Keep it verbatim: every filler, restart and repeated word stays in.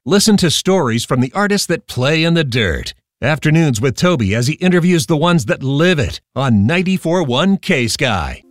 Listen to stories from the artists that play in the dirt. Afternoons with Toby as he interviews the ones that live it on ninety-four point one K-Sky.